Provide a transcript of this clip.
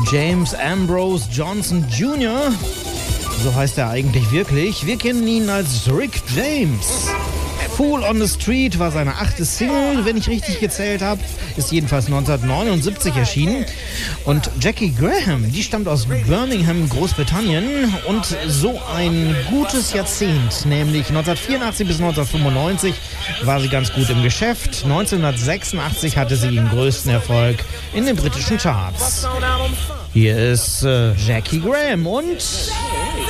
James Ambrose Johnson Jr., so heißt er eigentlich wirklich. Wir kennen ihn als Rick James. Fool on the Street war seine 8. Single, wenn ich richtig gezählt habe. Ist jedenfalls 1979 erschienen. Und Jackie Graham, die stammt aus Birmingham, Großbritannien. Und so ein gutes Jahrzehnt, nämlich 1984 bis 1995, war sie ganz gut im Geschäft. 1986 hatte sie den größten Erfolg in den britischen Charts. Hier ist Jackie Graham und